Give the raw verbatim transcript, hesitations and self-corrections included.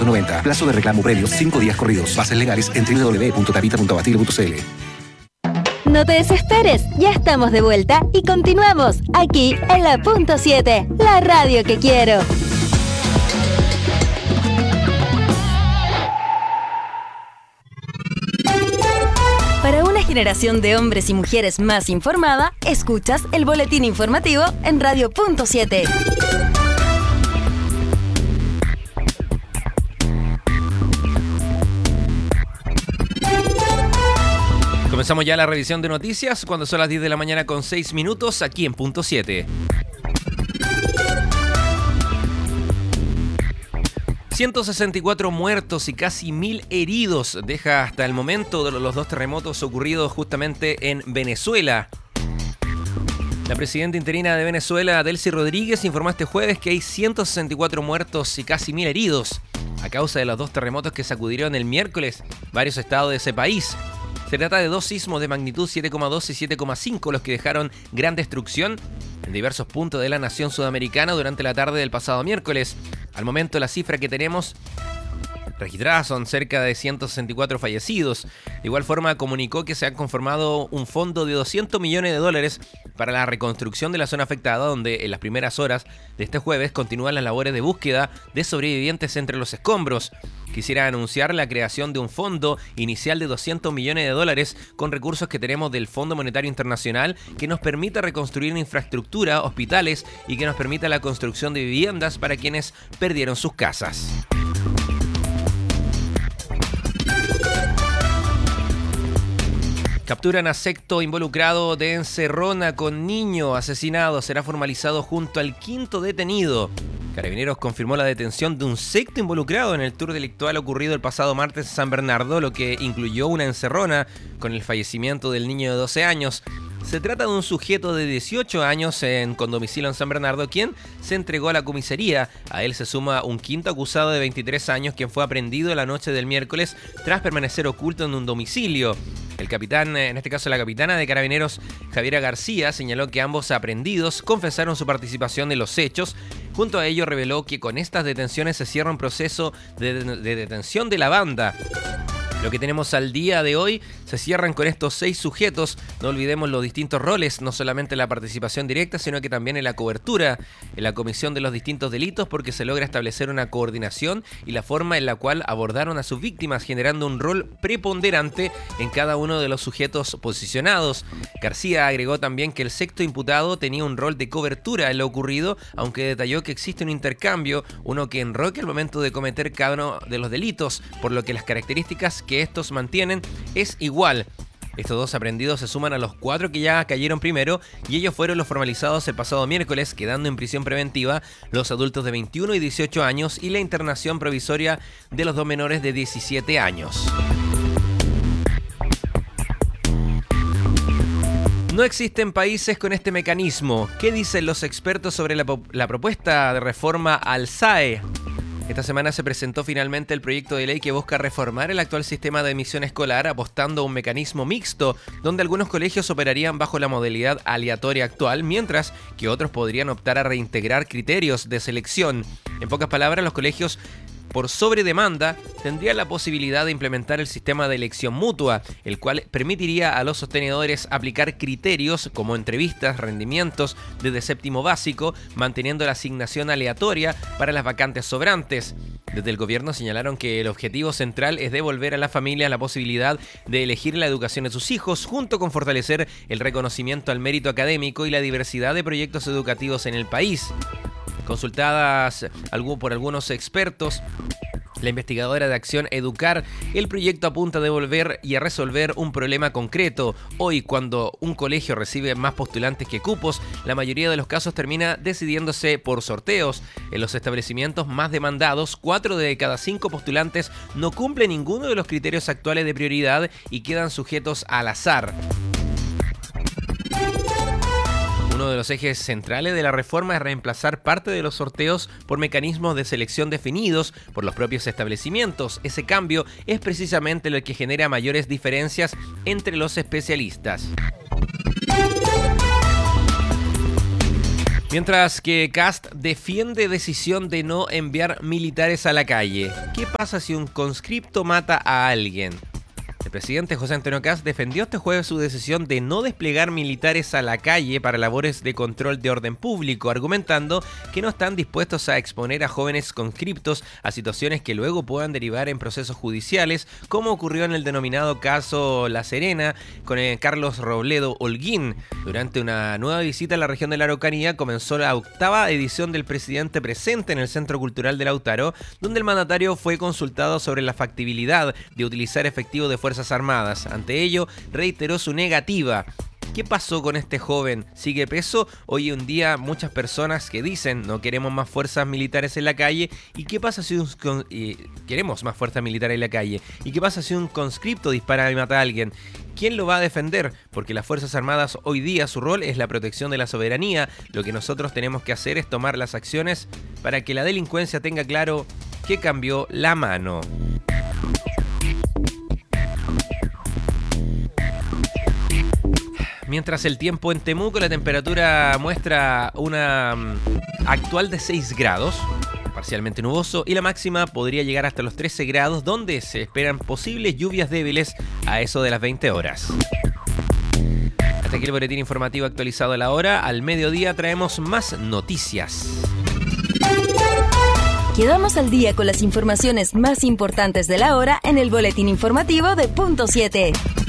noventa. Plazo de reclamo previo cinco días corridos. Bases legales en doble u doble u doble u punto tapita punto batilo punto c l. No te desesperes, ya estamos de vuelta y continuamos aquí en la punto siete, la radio que quiero. Para una generación de hombres y mujeres más informada, escuchas el boletín informativo en radio punto siete. Comenzamos ya la revisión de noticias cuando son las diez de la mañana con seis minutos aquí en punto siete. ciento sesenta y cuatro muertos y casi mil heridos deja hasta el momento los dos terremotos ocurridos justamente en Venezuela. La presidenta interina de Venezuela, Delcy Rodríguez, informó este jueves que hay ciento sesenta y cuatro muertos y casi mil heridos a causa de los dos terremotos que sacudieron el miércoles varios estados de ese país. Se trata de dos sismos de magnitud siete coma dos y siete coma cinco, los que dejaron gran destrucción en diversos puntos de la nación sudamericana durante la tarde del pasado miércoles. Al momento, la cifra que tenemos registrada son cerca de ciento sesenta y cuatro fallecidos. De igual forma, comunicó que se ha conformado un fondo de doscientos millones de dólares para la reconstrucción de la zona afectada, donde en las primeras horas de este jueves continúan las labores de búsqueda de sobrevivientes entre los escombros. Quisiera anunciar la creación de un fondo inicial de doscientos millones de dólares con recursos que tenemos del Fondo Monetario Internacional que nos permita reconstruir infraestructura, hospitales y que nos permita la construcción de viviendas para quienes perdieron sus casas. Capturan a sexto involucrado de encerrona con niño asesinado. Será formalizado junto al quinto detenido. Carabineros confirmó la detención de un sexto involucrado en el tour delictual ocurrido el pasado martes en San Bernardo, lo que incluyó una encerrona con el fallecimiento del niño de doce años. Se trata de un sujeto de dieciocho años en, con domicilio en San Bernardo, quien se entregó a la comisaría. A él se suma un quinto acusado de veintitrés años, quien fue aprehendido la noche del miércoles tras permanecer oculto en un domicilio. El capitán, en este caso la capitana de Carabineros, Javiera García, señaló que ambos aprehendidos confesaron su participación en los hechos. Junto a ello reveló que con estas detenciones se cierra un proceso de, de, de detención de la banda. Lo que tenemos al día de hoy se cierran con estos seis sujetos. No olvidemos los distintos roles, no solamente la participación directa, sino que también en la cobertura, en la comisión de los distintos delitos, porque se logra establecer una coordinación y la forma en la cual abordaron a sus víctimas, generando un rol preponderante en cada uno de los sujetos posicionados. García agregó también que el sexto imputado tenía un rol de cobertura en lo ocurrido, aunque detalló que existe un intercambio, uno que enroque al momento de cometer cada uno de los delitos, por lo que las características que estos mantienen es igual. Estos dos aprendidos se suman a los cuatro que ya cayeron primero y ellos fueron los formalizados el pasado miércoles, quedando en prisión preventiva los adultos de veintiuno y dieciocho años y la internación provisoria de los dos menores de diecisiete años. No existen países con este mecanismo. ¿Qué dicen los expertos sobre la, la propuesta de reforma al S A E? Esta semana se presentó finalmente el proyecto de ley que busca reformar el actual sistema de admisión escolar, apostando a un mecanismo mixto, donde algunos colegios operarían bajo la modalidad aleatoria actual, mientras que otros podrían optar a reintegrar criterios de selección. En pocas palabras, los colegios por sobredemanda tendrían la posibilidad de implementar el sistema de elección mutua, el cual permitiría a los sostenedores aplicar criterios como entrevistas, rendimientos desde séptimo básico, manteniendo la asignación aleatoria para las vacantes sobrantes. Desde el gobierno señalaron que el objetivo central es devolver a la familia la posibilidad de elegir la educación de sus hijos, junto con fortalecer el reconocimiento al mérito académico y la diversidad de proyectos educativos en el país. Consultadas por algunos expertos, la investigadora de Acción Educar, el proyecto apunta a devolver y a resolver un problema concreto. Hoy, cuando un colegio recibe más postulantes que cupos, la mayoría de los casos termina decidiéndose por sorteos. En los establecimientos más demandados, cuatro de cada cinco postulantes no cumplen ninguno de los criterios actuales de prioridad y quedan sujetos al azar. Uno de los ejes centrales de la reforma es reemplazar parte de los sorteos por mecanismos de selección definidos por los propios establecimientos. Ese cambio es precisamente lo que genera mayores diferencias entre los especialistas. Mientras que Kast defiende decisión de no enviar militares a la calle. ¿Qué pasa si un conscripto mata a alguien? El presidente José Antonio Kast defendió este jueves su decisión de no desplegar militares a la calle para labores de control de orden público, argumentando que no están dispuestos a exponer a jóvenes conscriptos a situaciones que luego puedan derivar en procesos judiciales, como ocurrió en el denominado caso La Serena con el Carlos Robledo Holguín. Durante una nueva visita a la región de la Araucanía comenzó la octava edición del presidente presente en el Centro Cultural de Lautaro, donde el mandatario fue consultado sobre la factibilidad de utilizar efectivo de Fuerzas Armadas. Ante ello, reiteró su negativa. ¿Qué pasó con este joven? ¿Sigue preso? Hoy en día muchas personas que dicen no queremos más fuerzas militares en la calle. ¿Y qué pasa si un con, eh, queremos más fuerzas militares en la calle? ¿Y qué pasa si un conscripto dispara y mata a alguien? ¿Quién lo va a defender? Porque las Fuerzas Armadas hoy día su rol es la protección de la soberanía. Lo que nosotros tenemos que hacer es tomar las acciones para que la delincuencia tenga claro que cambió la mano. Mientras el tiempo en Temuco, la temperatura muestra una um, actual de seis grados, parcialmente nuboso, y la máxima podría llegar hasta los trece grados, donde se esperan posibles lluvias débiles a eso de las veinte horas. Hasta aquí el boletín informativo actualizado a la hora. Al mediodía traemos más noticias. Quedamos al día con las informaciones más importantes de la hora en el boletín informativo de Punto siete.